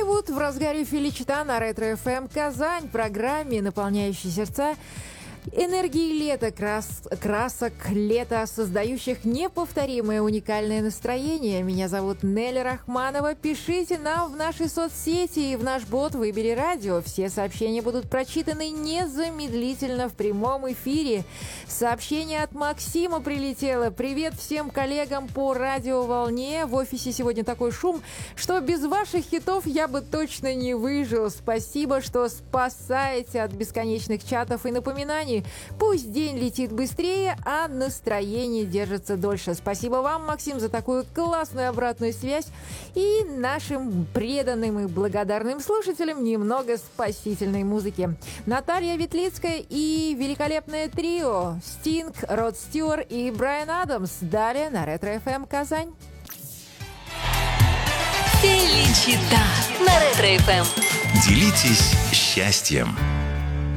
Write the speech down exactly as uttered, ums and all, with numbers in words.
Голливуд в разгаре Феличита на Ретро-эф эм Казань, программе, наполняющей сердца энергии лета, крас, красок лета, создающих неповторимое уникальное настроение. Меня зовут Нелли Рахманова. Пишите нам в наши соцсети и в наш бот «Выбери радио». Все сообщения будут прочитаны незамедлительно в прямом эфире. Сообщение от Максима прилетело. Привет всем коллегам по радиоволне. В офисе сегодня такой шум, что без ваших хитов я бы точно не выжил. Спасибо, что спасаете от бесконечных чатов и напоминаний. Пусть день летит быстрее, а настроение держится дольше. Спасибо вам, Максим, за такую классную обратную связь. И нашим преданным и благодарным слушателям немного спасительной музыки. Наталья Ветлицкая и великолепное трио Стинг, Род Стюарт и Брайан Адамс. Далее на Ретро-эф эм Казань. Феличита на Ретро-эф эм. Делитесь счастьем.